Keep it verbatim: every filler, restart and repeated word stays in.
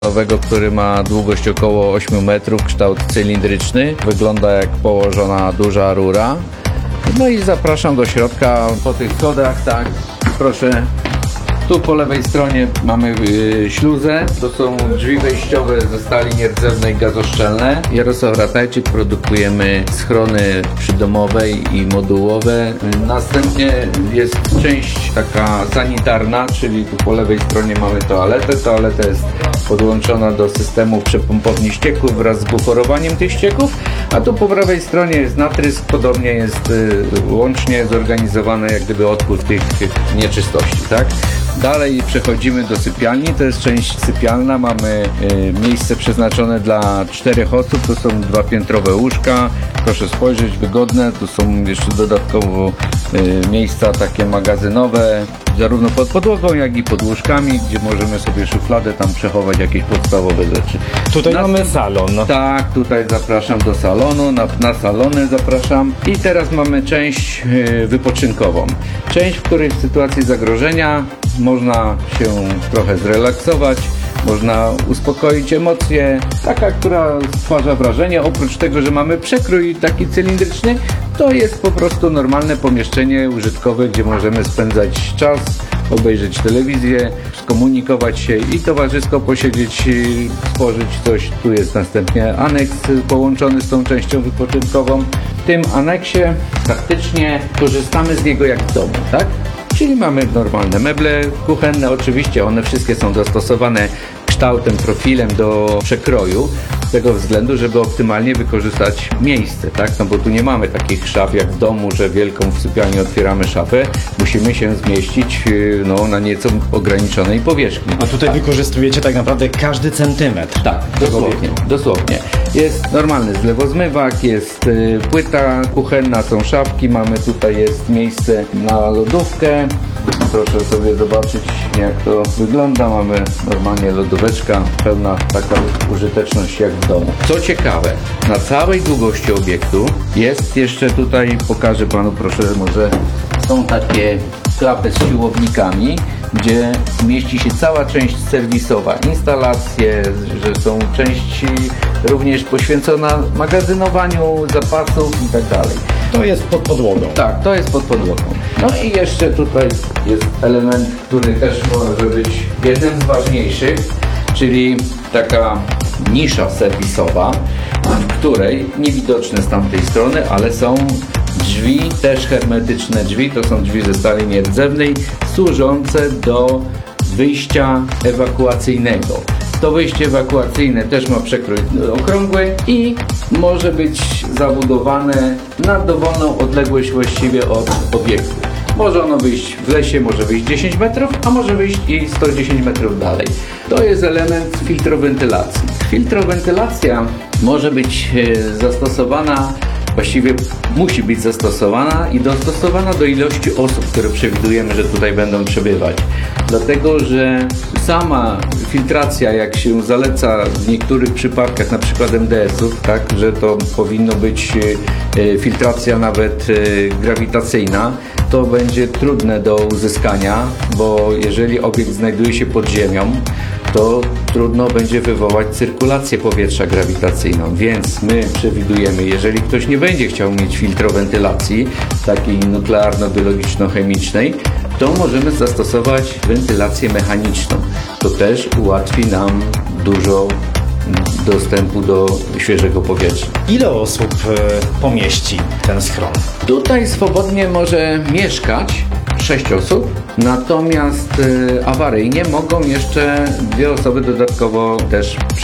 nowego, który ma długość około ośmiu metrów, kształt cylindryczny. Wygląda jak położona duża rura. No i zapraszam do środka po tych schodach, tak, proszę. Tu po lewej stronie mamy yy, śluzę, to są drzwi wejściowe ze stali nierdzewnej gazoszczelne. Jarosław Ratajczyk, produkujemy schrony przydomowe i modułowe. Następnie jest część taka sanitarna, czyli tu po lewej stronie mamy toaletę. Toaleta jest podłączona do systemu przepompowni ścieków wraz z buforowaniem tych ścieków, a tu po prawej stronie jest natrysk, podobnie jest yy, łącznie zorganizowany jak gdyby odpływ tych, tych nieczystości, tak? Dalej przechodzimy do sypialni, to jest część sypialna, mamy y, miejsce przeznaczone dla czterech osób, to są dwapiętrowe łóżka, proszę spojrzeć, wygodne, tu są jeszcze dodatkowo y, miejsca takie magazynowe, zarówno pod podłogą, jak i pod łóżkami, gdzie możemy sobie szufladę tam przechować jakieś podstawowe rzeczy. Tutaj na, mamy salon. No. Tak, tutaj zapraszam do salonu, na, na salony zapraszam. I teraz mamy część y, wypoczynkową. Część, w której w sytuacji zagrożenia można się trochę zrelaksować, można uspokoić emocje, taka, która stwarza wrażenie, oprócz tego, że mamy przekrój taki cylindryczny, to jest po prostu normalne pomieszczenie użytkowe, gdzie możemy spędzać czas, obejrzeć telewizję, skomunikować się i towarzysko posiedzieć, spożyć coś. Tu jest następnie aneks połączony z tą częścią wypoczynkową. W tym aneksie faktycznie korzystamy z niego jak w domu, tak? Czyli mamy normalne meble kuchenne, oczywiście one wszystkie są dostosowane kształtem, profilem do przekroju, z tego względu, żeby optymalnie wykorzystać miejsce, tak? No bo tu nie mamy takich szaf jak w domu, że wielką w sypialni otwieramy szafę, musimy się zmieścić no, na nieco ograniczonej powierzchni. A tutaj tak. Wykorzystujecie tak naprawdę każdy centymetr. Tak, dosłownie, dosłownie. Jest normalny zlewozmywak, jest y, płyta kuchenna, są szafki, mamy tutaj jest miejsce na lodówkę. Proszę sobie zobaczyć, jak to wygląda. Mamy normalnie lodóweczka, pełna taka użyteczność jak w domu. Co ciekawe, na całej długości obiektu jest jeszcze tutaj, pokażę panu, proszę, może są takie klapy z siłownikami, gdzie mieści się cała część serwisowa, instalacje, że są części również poświęcona magazynowaniu zapasów i tak dalej. To jest pod podłogą. Tak, to jest pod podłogą. No i jeszcze tutaj jest element, który też może być jednym z ważniejszych, czyli taka nisza serwisowa, w której niewidoczne z tamtej strony, ale są drzwi, też hermetyczne drzwi, to są drzwi ze stali nierdzewnej, służące do wyjścia ewakuacyjnego. To wyjście ewakuacyjne też ma przekrój okrągły i może być zabudowane na dowolną odległość właściwie od obiektu. Może ono wyjść w lesie, może wyjść dziesięć metrów, a może wyjść i sto dziesięć metrów dalej. To jest element filtrowentylacji. Filtrowentylacja może być zastosowana, właściwie musi być zastosowana i dostosowana do ilości osób, które przewidujemy, że tutaj będą przebywać. Dlatego, że sama filtracja, jak się zaleca w niektórych przypadkach, na przykład M D S-ów, tak, że to powinno być filtracja nawet grawitacyjna, to będzie trudne do uzyskania, bo jeżeli obiekt znajduje się pod ziemią, to trudno będzie wywołać cyrkulację powietrza grawitacyjną, więc my przewidujemy, jeżeli ktoś nie będzie chciał mieć filtrowentylacji, takiej nuklearno-biologiczno-chemicznej, to możemy zastosować wentylację mechaniczną. To też ułatwi nam dużo dostępu do świeżego powietrza. Ile osób pomieści ten schron? Tutaj swobodnie może mieszkać sześć osób, natomiast y, awaryjnie mogą jeszcze dwie osoby dodatkowo też